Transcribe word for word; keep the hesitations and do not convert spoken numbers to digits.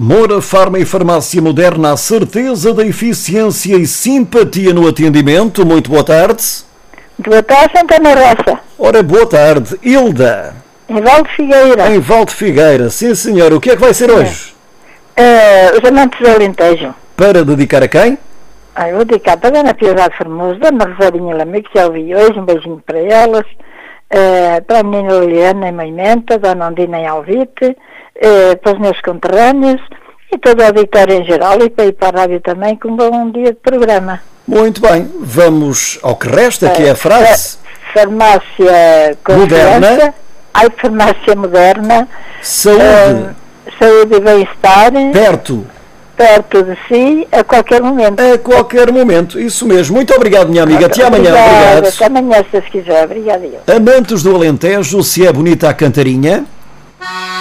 Moura Farma e Farmácia Moderna, a certeza da eficiência e simpatia no atendimento. Muito boa tarde. Boa tarde, Santana Roça. Ora, boa tarde. Hilda. Em Valde Figueira. Em Valde Figueira, sim senhor. O que é que vai ser hoje? Uh, os amantes do Alentejo. Para dedicar a quem? Ah, eu vou dedicar para a Dona Piedade Formoso, Dona Rosarinha Lamé, que já ouvi hoje, um beijinho para elas, uh, para a menina Liliana em Moimenta, Dona Ondina em Alvite, uh, para os meus conterrâneos e toda a auditória em geral, e para ir para a rádio também, com um bom dia de programa. Muito bem, vamos ao que resta, que é a frase. Farmácia Moderna. Ai, farmácia moderna. Saúde. Uh, saúde e bem-estar. Perto. Perto de si, a qualquer momento. A qualquer momento, isso mesmo. Muito obrigado, minha amiga. Até amanhã. Obrigada, Obrigado. até amanhã, se quiser. Obrigada. Amantes do Alentejo, se é bonita a cantarinha.